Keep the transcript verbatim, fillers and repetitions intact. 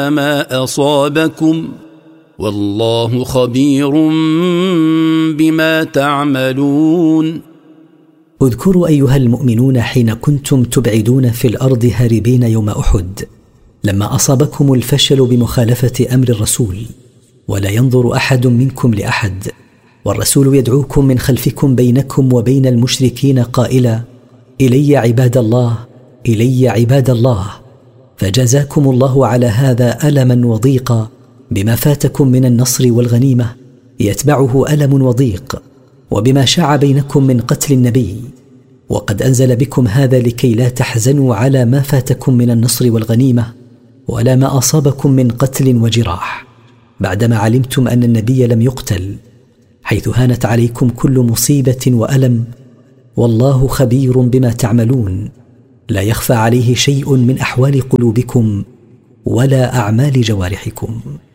ما أصابكم والله خبير بما تعملون. اذكروا أيها المؤمنون حين كنتم تبعدون في الأرض هاربين يوم أحد، لما أصابكم الفشل بمخالفة أمر الرسول، ولا ينظر أحد منكم لأحد، والرسول يدعوكم من خلفكم بينكم وبين المشركين قائلا: إلي عباد الله، إلي عباد الله. فجزاكم الله على هذا ألما وضيقا بما فاتكم من النصر والغنيمة، يتبعه ألم وضيق، وبما شاع بينكم من قتل النبي. وقد أنزل بكم هذا لكي لا تحزنوا على ما فاتكم من النصر والغنيمة، ولا ما أصابكم من قتل وجراح، بعدما علمتم أن النبي لم يقتل، حيث هانت عليكم كل مصيبة وألم. والله خبير بما تعملون، لا يخفى عليه شيء من أحوال قلوبكم ولا أعمال جوارحكم.